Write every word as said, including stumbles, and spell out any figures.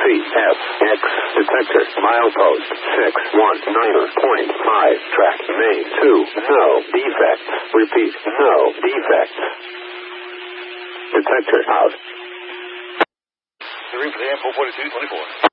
F, X, detector, milepost, six one nine point five, track, main, two, no, defects, repeat, no, defects. Detector out. The route for the M four forty-two twenty-four.